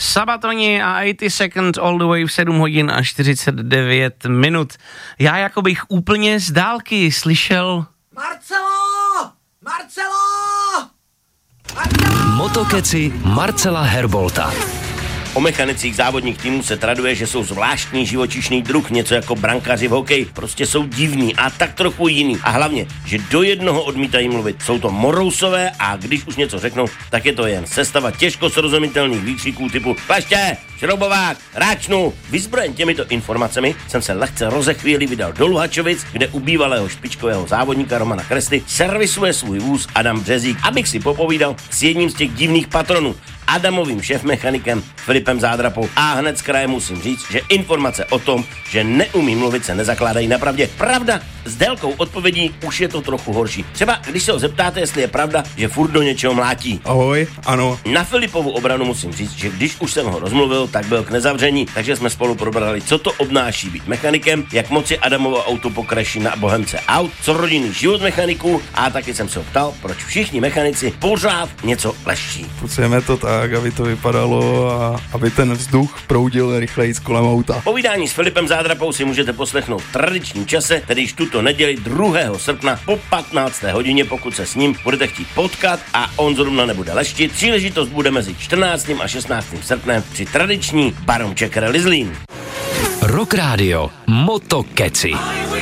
Sabatoni a 80 Second All the Way v 7 hodin a 49 minut. Já jako bych úplně z dálky slyšel... Marcelo! Marcelo! Marcelo! Motokeci Marcela Herbolta. O mechanicích závodních týmů se traduje, že jsou zvláštní živočišný druh, něco jako brankáři v hokeji. Prostě jsou divní a tak trochu jiný. A hlavně, že do jednoho odmítají mluvit. Jsou to morousové a když už něco řeknou, tak je to jen sestava těžko srozumitelných výkřiků typu Kleště, šroubovák, ráčnu. Vyzbrojen těmito informacemi jsem se lehce rozechvíli vydal do Luhačovic, kde u bývalého špičkového závodníka Romana Kresty servisuje svůj vůz Adam Březík, abych si popovídal s jedním z těch divných patronů, Adamovým šéfmechanikem Filipem Zádrapou. A hned z kraje musím říct, že informace o tom, že neumí mluvit, se nezakládají na pravdě. Pravda, s délkou odpovědí už je to trochu horší. Třeba když se ho zeptáte, jestli je pravda, že furt do něčeho mlátí. Ahoj, ano. Na Filipovu obranu musím říct, že když už jsem ho rozmluvil, tak byl k nezavření, takže jsme spolu probrali, co to obnáší být mechanikem, jak moci Adamovo auto pokraší na Bohemce aut, co rodinný život mechaniků, a taky jsem se ho ptal, proč všichni mechanici pořád něco leští. Potřebujeme to tak, aby to vypadalo a aby ten vzduch proudil rychleji z kolem auta. Povídání s Filipem Zádrapou si můžete poslechnout v tradičním čase, tedy již tuto neděli 2. srpna po 15. hodině, pokud se s ním budete chtít potkat a on zrovna nebude leštit. Příležitost bude mezi 14. a 16. srpnem při tradiční Baron Checker Lizlín. Rock Radio Motokeci.